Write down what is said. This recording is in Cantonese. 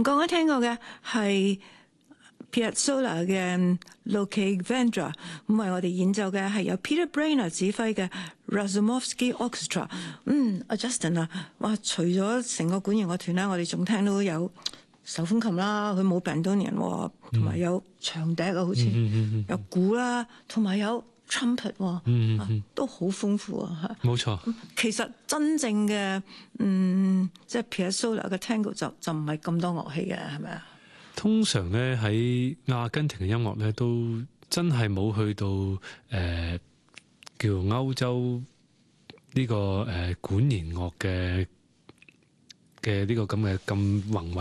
唔講我聽過嘅係 Piazzolla 嘅 Loche Vendra， 咁為我哋演奏嘅係由 Peter Brainer 指揮嘅 Razumovsky Orchestra。阿 Justin 啊，哇！除咗成個管弦樂團啦，我哋仲聽到有手風琴啦，佢冇 Bandonion 喎，同埋有長笛啊，好似有鼓啦，同埋有 trumpet 喎，都好豐富啊！ 冇錯。 其實真正嘅即係 Piazzolla 嘅 Tango 就唔係咁多樂器嘅，係咪啊？ 通常咧喺阿根廷嘅音樂咧，都真係冇去到叫歐洲呢個管弦樂嘅呢個咁宏偉